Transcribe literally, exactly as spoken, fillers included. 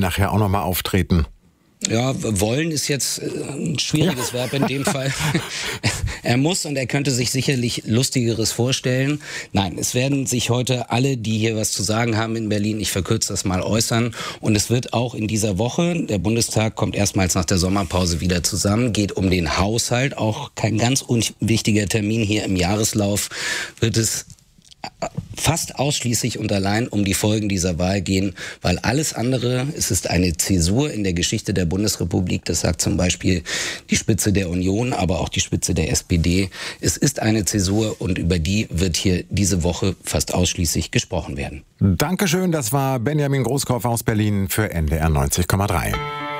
nachher auch nochmal auftreten. Ja, wollen ist jetzt ein schwieriges ja. Verb in dem Fall. Er muss und er könnte sich sicherlich Lustigeres vorstellen. Nein, es werden sich heute alle, die hier was zu sagen haben in Berlin, ich verkürze das mal, äußern. Und es wird auch in dieser Woche, der Bundestag kommt erstmals nach der Sommerpause wieder zusammen, geht um den Haushalt, auch kein ganz unwichtiger Termin hier im Jahreslauf, wird es fast ausschließlich und allein um die Folgen dieser Wahl gehen, weil alles andere, es ist eine Zäsur in der Geschichte der Bundesrepublik, das sagt zum Beispiel die Spitze der Union, aber auch die Spitze der S P D. Es ist eine Zäsur und über die wird hier diese Woche fast ausschließlich gesprochen werden. Dankeschön, das war Benjamin Großkopf aus Berlin für N D R neunzig Komma drei.